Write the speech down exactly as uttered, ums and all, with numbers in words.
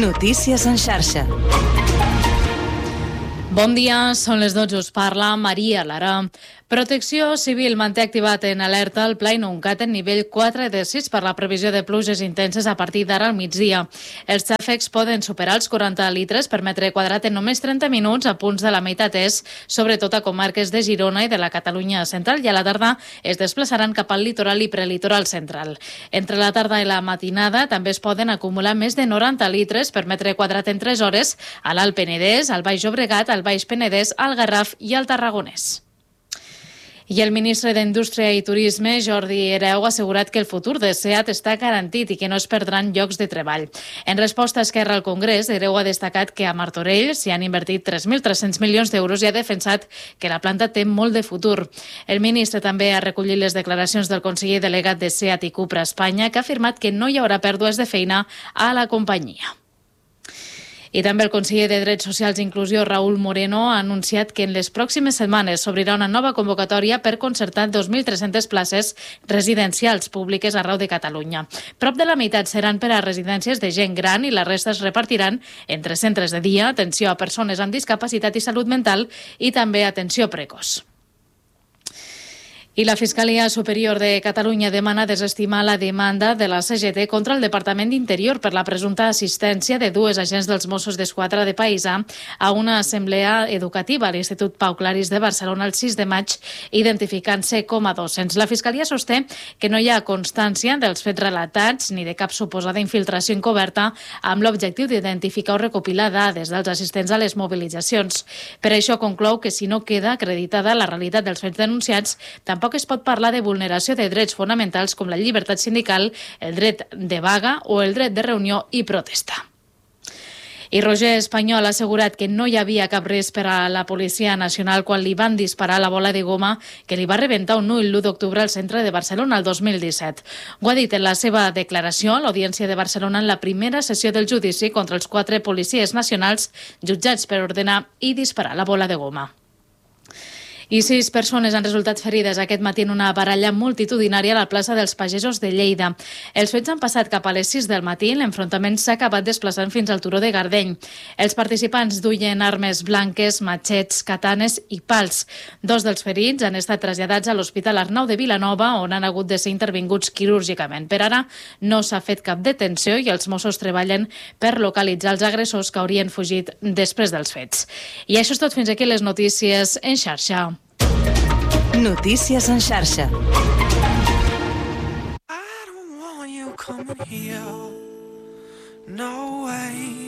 Notícies en xarxa. Bon dia, són les dotze, us parla Maria Lara. Protecció Civil manté activat en alerta el Pla Inuncat en nivell quatre de sis per la previsió de pluges intenses a partir d'ara al migdia. Els xàfecs poden superar els quaranta litres per metre quadrat en només trenta minuts a punts de la meitat est, sobretot a comarques de Girona i de la Catalunya central, i a la tarda es desplaçaran cap al litoral i prelitoral central. Entre la tarda i la matinada també es poden acumular més de noranta litres per metre quadrat en tres hores a l'Alt Penedès, al Baix Llobregat, al Baix Penedès, al Garraf i al Tarragonès. I el ministre d'Indústria i Turisme, Jordi Hereu, ha assegurat que el futur de SEAT està garantit i que no es perdran llocs de treball. En resposta a Esquerra al Congrés, Hereu ha destacat que a Martorell s'hi han invertit tres mil tres-cents milions d'euros i ha defensat que la planta té molt de futur. El ministre també ha recollit les declaracions del conseller delegat de SEAT i Cupra a Espanya, que ha afirmat que no hi haurà pèrdues de feina a la companyia. I també el conseller de Drets Socials i Inclusió, Raúl Moreno, ha anunciat que en les pròximes setmanes s'obrirà una nova convocatòria per concertar dos mil tres-centes places residencials públiques arreu de Catalunya. Prop de la meitat seran per a residències de gent gran i la resta es repartiran entre centres de dia, atenció a persones amb discapacitat i salut mental i també atenció precoç. I la Fiscalia Superior de Catalunya demana desestimar la demanda de la C G T contra el Departament d'Interior per la presumpta assistència de dues agents dels Mossos d'Esquadra de Païssà a una assemblea educativa a l'Institut Pau Claris de Barcelona el sis de maig, identificant-se com a docents. La Fiscalia sosté que no hi ha constància dels fets relatats ni de cap suposada infiltració encoberta amb l'objectiu d'identificar o recopilar dades dels assistents a les mobilitzacions. Per això conclou que si no queda acreditada la realitat dels fets denunciats, tampoc es pot parlar de vulneració de drets fonamentals com la llibertat sindical, el dret de vaga o el dret de reunió i protesta. I Roger Espanyol ha assegurat que no hi havia cap risc per a la Policia Nacional quan li van disparar la bola de goma que li va rebentar un ull l'u d'octubre al centre de Barcelona el dos mil disset. Ho ha dit en la seva declaració a l'Audiència de Barcelona en la primera sessió del judici contra els quatre policies nacionals jutjats per ordenar i disparar la bola de goma. I sis persones han resultat ferides aquest matí en una baralla multitudinària a la plaça dels Pagesos de Lleida. Els fets han passat cap a les sis del matí i l'enfrontament s'ha acabat desplaçant fins al turó de Gardeny. Els participants duien armes blanques, matxets, katanes i pals. Dos dels ferits han estat traslladats a l'Hospital Arnau de Vilanova, on han hagut de ser intervinguts quirúrgicament. Per ara no s'ha fet cap detenció i els Mossos treballen per localitzar els agressors que haurien fugit després dels fets. I això és tot, fins aquí les notícies en xarxa. Notícies en xarxa. I don't want you coming here. No way.